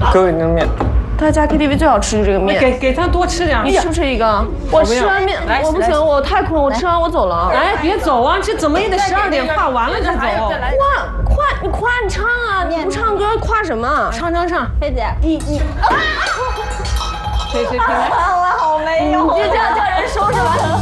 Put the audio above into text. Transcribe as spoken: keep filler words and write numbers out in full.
给我一个面。 他家 K T V 最好吃就这个面。 给给他多吃两个。 你吃不吃一个？我吃完面，我不行，我太困，我吃完我走了。 哎，别走啊，这怎么也得十二点跨完了再走。 跨跨你跨你唱啊！你不唱歌跨什么？ 唱唱唱， 菲姐， 你你。 谁谁谁？ 我好没用， 你就这样叫人收拾完。